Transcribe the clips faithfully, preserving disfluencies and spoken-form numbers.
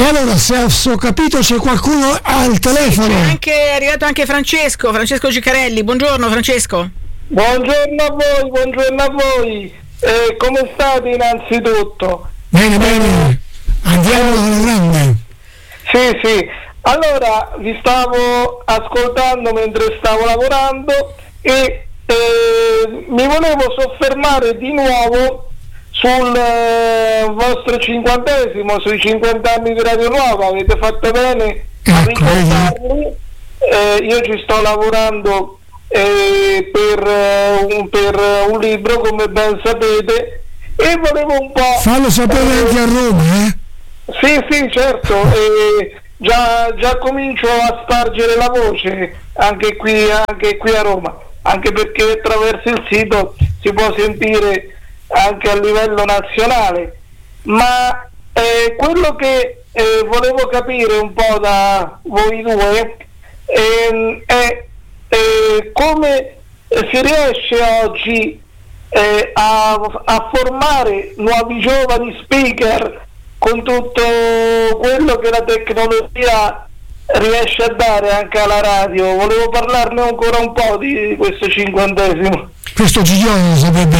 E allora, se ho capito, c'è qualcuno al telefono. Sì, c'è anche, è arrivato anche Francesco, Francesco Ciccarelli. Buongiorno Francesco. Buongiorno a voi, buongiorno a voi. Eh, come state innanzitutto? Bene, bene. Andiamo alla grande. Sì, sì. Allora, vi stavo ascoltando mentre stavo lavorando e eh, mi volevo soffermare di nuovo sul eh, vostro cinquantesimo, sui cinquanta anni di Radio Nuova. Avete fatto bene a ricordarli. Eh, io ci sto lavorando eh, per, uh, un, per un libro, come ben sapete, e volevo un po'... Fallo sapere eh, anche a Roma, eh? Sì, sì, certo. Eh, già, già comincio a spargere la voce anche qui, anche qui a Roma, anche perché attraverso il sito si può sentire anche a livello nazionale. Ma eh, quello che eh, volevo capire un po' da voi due eh, è eh, come si riesce oggi eh, a, a formare nuovi giovani speaker con tutto quello che la tecnologia riesce a dare anche alla radio. Volevo parlarne ancora un po' di questo cinquantesimo. Questo Giglione lo saprebbe.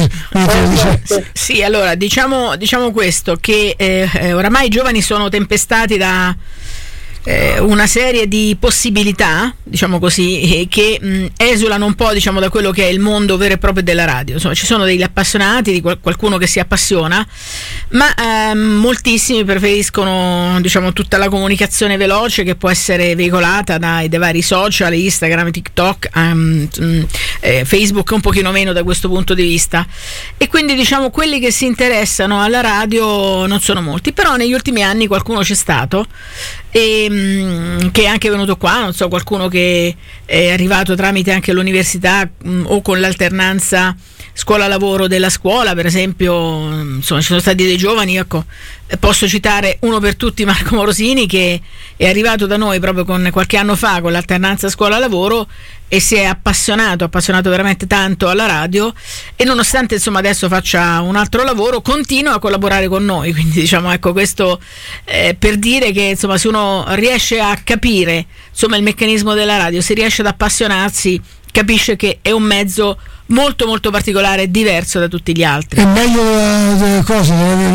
Eh, sì, allora diciamo, diciamo questo, che eh, oramai i giovani sono tempestati da eh, una serie di possibilità, diciamo così, eh, che mh, esulano un po', diciamo, da quello che è il mondo vero e proprio della radio. Insomma, ci sono degli appassionati, di qual- qualcuno che si appassiona, ma ehm, moltissimi preferiscono, diciamo, tutta la comunicazione veloce che può essere veicolata dai, dai vari social, Instagram, TikTok, um, eh, Facebook un pochino meno da questo punto di vista, e quindi, diciamo, quelli che si interessano alla radio non sono molti, però negli ultimi anni qualcuno c'è stato, e, mh, che è anche venuto qua, non so, qualcuno che è arrivato tramite anche l'università mh, o con l'alternanza scuola-lavoro della scuola, per esempio. Insomma, ci sono stati dei giovani, ecco, posso citare uno per tutti, Marco Morosini, che è arrivato da noi proprio con qualche anno fa con l'alternanza scuola-lavoro e si è appassionato, appassionato veramente tanto alla radio, e nonostante, insomma, adesso faccia un altro lavoro, continua a collaborare con noi. Quindi, diciamo, ecco, questo eh, per dire che, insomma, se uno riesce a capire, insomma, il meccanismo della radio, se riesce ad appassionarsi, capisce che è un mezzo molto molto particolare e diverso da tutti gli altri. È meglio delle cose,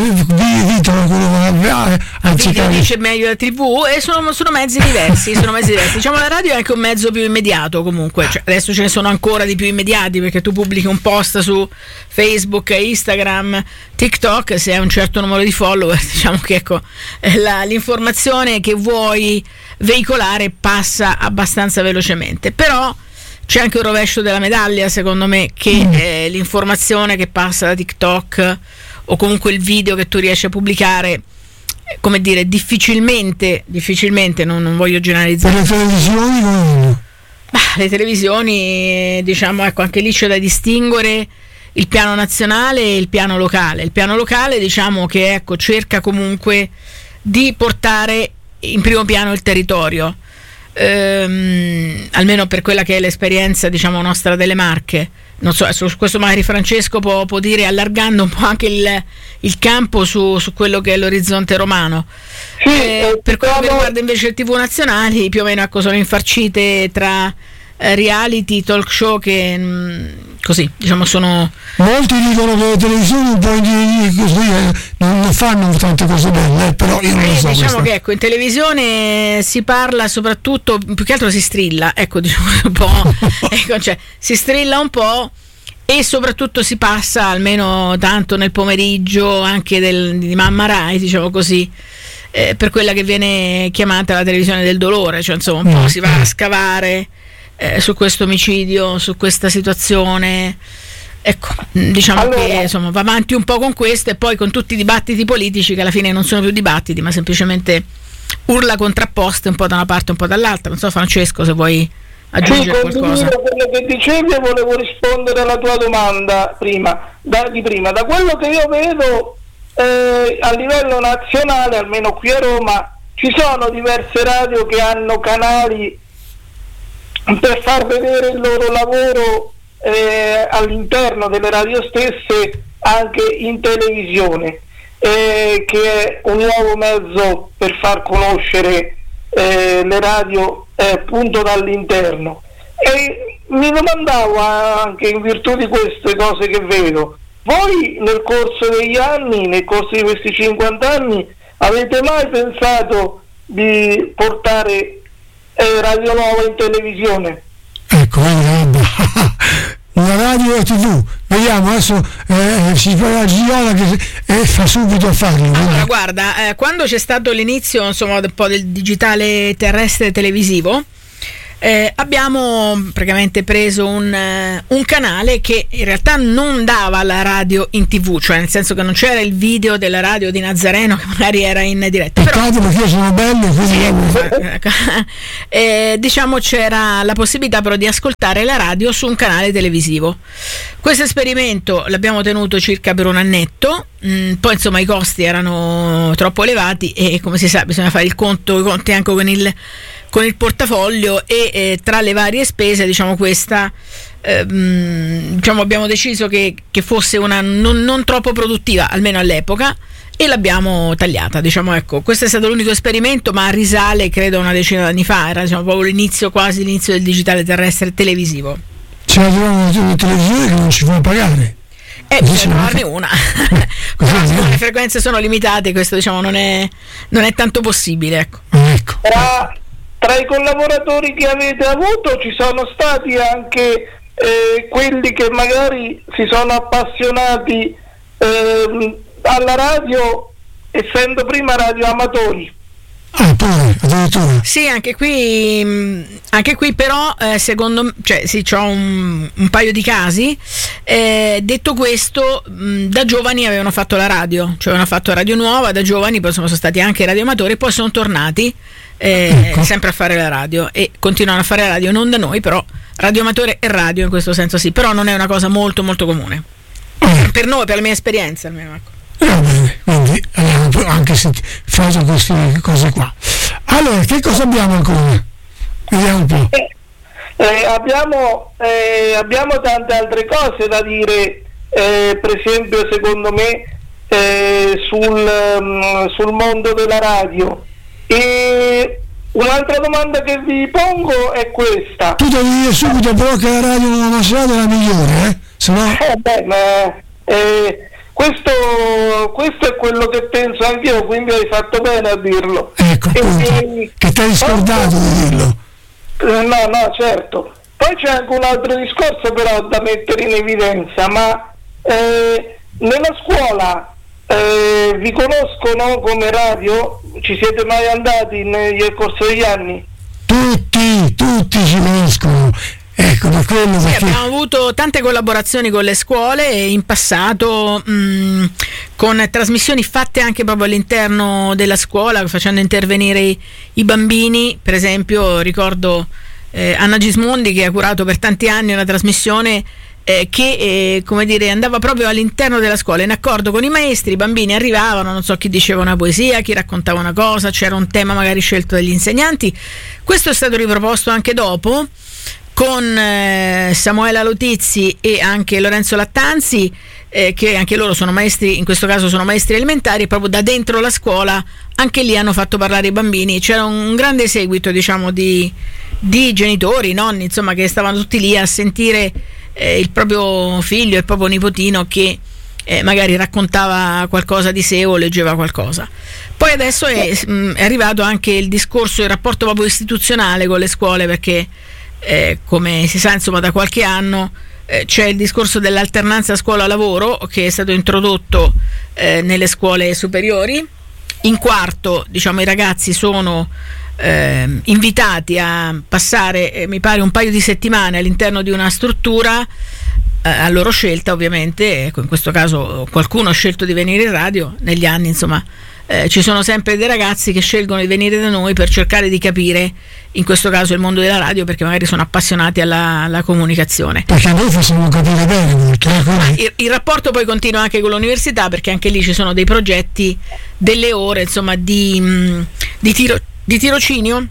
video dice meglio la tivù, e sono, sono mezzi diversi, sono mezzi diversi. Diciamo, la radio è anche un mezzo più immediato comunque, cioè, adesso ce ne sono ancora di più immediati, perché tu pubblichi un post su Facebook, Instagram, TikTok, se hai un certo numero di follower, diciamo che, ecco, la, l'informazione che vuoi veicolare passa abbastanza velocemente. Però c'è anche un rovescio della medaglia, secondo me, che mm. eh, l'informazione che passa da TikTok, o comunque il video che tu riesci a pubblicare, come dire, difficilmente, difficilmente, non, non voglio generalizzare. Per le televisioni? Bah, le televisioni, diciamo, ecco, anche lì c'è da distinguere il piano nazionale e il piano locale. Il piano locale, diciamo che, ecco, cerca comunque di portare in primo piano il territorio. Ehm, almeno per quella che è l'esperienza, diciamo, nostra delle Marche. Non so, su questo magari Francesco può, può dire, allargando un po' anche il, il campo su, su quello che è l'orizzonte romano. Sì, eh, per quello che riguarda invece le tivù nazionali, più o meno, ecco, sono infarcite tra eh, reality, talk show che mh, così, diciamo, sono... Molti dicono che le televisioni un po' di, così, eh, non fanno tante cose belle, però io non lo so. Eh, diciamo questa. che, ecco, in televisione si parla soprattutto, più che altro si strilla, ecco, diciamo un po', ecco, cioè, si strilla un po', e soprattutto si passa almeno tanto nel pomeriggio anche del, di Mamma Rai, diciamo così, eh, per quella che viene chiamata la televisione del dolore, cioè, insomma, un po' si va a scavare eh, su questo omicidio, su questa situazione. Ecco, diciamo, allora, che, insomma, va avanti un po' con questo, e poi con tutti i dibattiti politici che alla fine non sono più dibattiti, ma semplicemente urla contrapposte un po' da una parte, un po' dall'altra. Non so, Francesco, se vuoi aggiungere sì, qualcosa. Quello che dicevi, e volevo rispondere alla tua domanda prima, da, di prima. Da quello che io vedo eh, a livello nazionale, almeno qui a Roma, ci sono diverse radio che hanno canali per far vedere il loro lavoro Eh, all'interno delle radio stesse, anche in televisione. eh, che è un nuovo mezzo per far conoscere eh, le radio eh, appunto dall'interno. E mi domandavo, anche in virtù di queste cose che vedo, voi nel corso degli anni, nel corso di questi cinquanta anni, avete mai pensato di portare eh, Radio Nuova in televisione? Ecco, una radio e tv, vediamo adesso eh, si fa la Giola che eh, fa subito a farlo. Allora guarda, eh, quando c'è stato l'inizio insomma un po' del digitale terrestre televisivo, Eh, abbiamo praticamente preso un, uh, un canale che in realtà non dava la radio in tv, cioè nel senso che non c'era il video della radio di Nazareno che magari era in diretta. Peccato, perché io sono bello, quindi eh, diciamo c'era la possibilità però di ascoltare la radio su un canale televisivo. Questo esperimento l'abbiamo tenuto circa per un annetto, mm, poi insomma i costi erano troppo elevati e come si sa bisogna fare il conto, i conti anche con il con il portafoglio e eh, tra le varie spese diciamo questa ehm, diciamo abbiamo deciso che, che fosse una non, non troppo produttiva almeno all'epoca e l'abbiamo tagliata, diciamo. Ecco, questo è stato l'unico esperimento, ma risale credo a una decina d'anni fa, era diciamo proprio l'inizio, quasi l'inizio del digitale terrestre televisivo. C'è una televisione che non ci può pagare. Eh, bisogna trovarne una. Le frequenze sono limitate, questo diciamo non è non è tanto possibile, ecco. ecco. Tra, tra i collaboratori che avete avuto ci sono stati anche eh, quelli che magari si sono appassionati eh, alla radio essendo prima radioamatori. Ah, poi, addirittura. Sì, anche qui, anche qui però, eh, secondo me, cioè sì, c'ho un, un paio di casi. Eh, detto questo, mh, da giovani avevano fatto la radio, cioè avevano fatto Radio Nuova, da giovani poi sono stati anche radioamatori, poi sono tornati eh, ecco. sempre a fare la radio e continuano a fare la radio, non da noi, però radioamatore e radio in questo senso sì, però non è una cosa molto molto comune. Eh. Per noi, per la mia esperienza almeno, ecco. Va bene, quindi abbiamo anche fatto queste cose qua. Allora, che cosa abbiamo ancora? Vediamo un po'. Eh, eh, abbiamo, eh, abbiamo tante altre cose da dire, eh, per esempio secondo me eh, sul, um, sul mondo della radio. E un'altra domanda che vi pongo è questa. Tu devi dire subito però che la radio non è la migliore, eh? Se no... Eh beh, ma... Eh, Questo, questo è quello che penso anch'io, quindi hai fatto bene a dirlo. Ecco, appunto, e, che ti hai scordato di dirlo. No, no, certo. Poi c'è anche un altro discorso però da mettere in evidenza, ma eh, nella scuola eh, vi conoscono come radio? Ci siete mai andati nel corso degli anni? Tutti, tutti ci conoscono. Ecco, per quello sì, perché... abbiamo avuto tante collaborazioni con le scuole e in passato mh, con trasmissioni fatte anche proprio all'interno della scuola, facendo intervenire i, i bambini. Per esempio ricordo eh, Anna Gismondi che ha curato per tanti anni una trasmissione eh, che eh, come dire andava proprio all'interno della scuola in accordo con i maestri. I bambini arrivavano, non so, chi diceva una poesia, chi raccontava una cosa, c'era un tema magari scelto dagli insegnanti. Questo è stato riproposto anche dopo con eh, Samuela Lotizzi e anche Lorenzo Lattanzi, eh, che anche loro sono maestri, in questo caso sono maestri elementari, e proprio da dentro la scuola anche lì hanno fatto parlare i bambini. C'era un grande seguito, diciamo, di, di genitori, nonni, insomma, che stavano tutti lì a sentire eh, il proprio figlio, il proprio nipotino che eh, magari raccontava qualcosa di sé o leggeva qualcosa. Poi adesso è, mh, è arrivato anche il discorso, il rapporto proprio istituzionale con le scuole, perché Eh, come si sa, insomma, da qualche anno eh, c'è il discorso dell'alternanza scuola-lavoro che è stato introdotto eh, nelle scuole superiori. In quarto, diciamo, i ragazzi sono eh, invitati a passare, eh, mi pare, un paio di settimane all'interno di una struttura eh, a loro scelta, ovviamente. Ecco, in questo caso qualcuno ha scelto di venire in radio. Negli anni, insomma, Eh, ci sono sempre dei ragazzi che scelgono di venire da noi per cercare di capire, in questo caso, il mondo della radio, perché magari sono appassionati alla, alla comunicazione. Perché noi facciamo capire bene molto. Eh, il, il rapporto poi continua anche con l'università, perché anche lì ci sono dei progetti, delle ore, insomma, di, mh, di, tiro, di tirocinio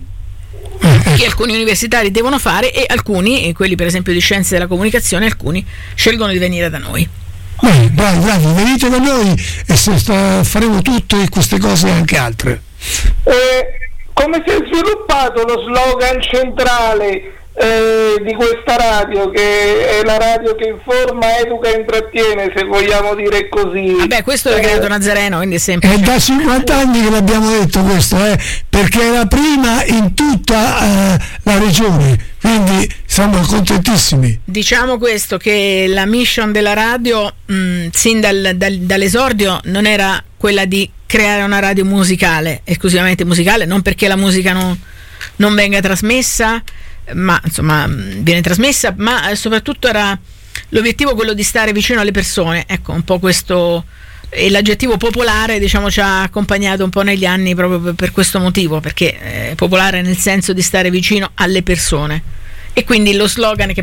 eh, che alcuni universitari devono fare, e alcuni, e quelli per esempio di scienze della comunicazione, alcuni scelgono di venire da noi. Beh, bravi, bravi, venite con noi e se sta, faremo tutte queste cose e anche altre. Eh, come si è sviluppato lo slogan centrale eh, di questa radio, che è la radio che informa, educa e intrattiene, se vogliamo dire così? Vabbè, questo l'ha creato Nazareno, quindi è semplice. È da cinquanta anni che l'abbiamo detto questo, eh, perché è la prima in tutta eh, la regione, quindi siamo contentissimi. Diciamo questo, che la mission della radio mh, sin dal, dal, dall'esordio non era quella di creare una radio musicale, esclusivamente musicale, non perché la musica non, non venga trasmessa, ma insomma viene trasmessa, ma soprattutto era l'obiettivo quello di stare vicino alle persone, ecco, un po' questo, e l'aggettivo popolare, diciamo, ci ha accompagnato un po' negli anni proprio per, per questo motivo, perché eh, popolare nel senso di stare vicino alle persone, e quindi lo slogan che